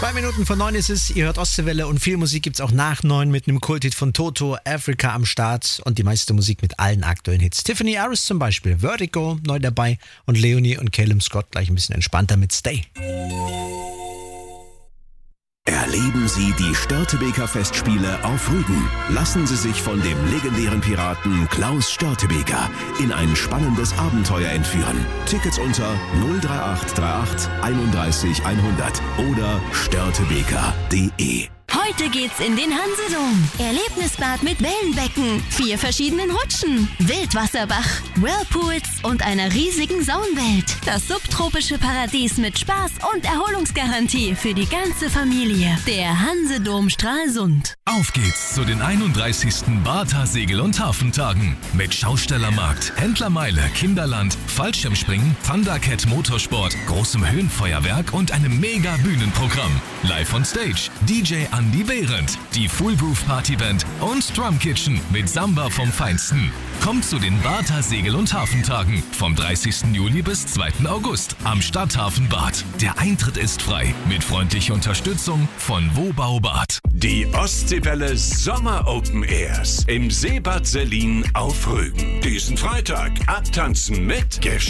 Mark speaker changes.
Speaker 1: 2 Minuten vor 9 ist es, ihr hört Ostseewelle und viel Musik gibt's auch nach 9 mit einem Kulthit von Toto, Africa am Start und die meiste Musik mit allen aktuellen Hits. Tiffany Harris zum Beispiel, Vertigo neu dabei und Leonie und Calum Scott gleich ein bisschen entspannter mit Stay.
Speaker 2: Erleben Sie die Störtebeker Festspiele auf Rügen. Lassen Sie sich von dem legendären Piraten Klaus Störtebeker in ein spannendes Abenteuer entführen. Tickets unter 03838 31 100 oder störtebeker.de.
Speaker 3: Heute geht's in den Hansedom. Erlebnisbad mit Wellenbecken, 4 verschiedenen Rutschen, Wildwasserbach, Whirlpools und einer riesigen Saunwelt. Das subtropische Paradies mit Spaß und Erholungsgarantie für die ganze Familie. Der Hansedom Stralsund.
Speaker 4: Auf geht's zu den 31. Bartha Segel- und Hafentagen. Mit Schaustellermarkt, Händlermeile, Kinderland, Fallschirmspringen, Thundercat Motorsport, großem Höhenfeuerwerk und einem mega Bühnenprogramm. Live on Stage, DJ Andy Behrendt, die Full Groove Partyband und Drum Kitchen mit Samba vom Feinsten. Kommt zu den Bartha Segel- und Hafentagen vom 30. Juli bis 2. August am Stadthafen Bad. Der Eintritt ist frei mit freundlicher Unterstützung von Wobau Bad.
Speaker 5: Die Ostseewelle Sommer Open Airs im Seebad Sellin auf Rügen. Diesen Freitag abtanzen mit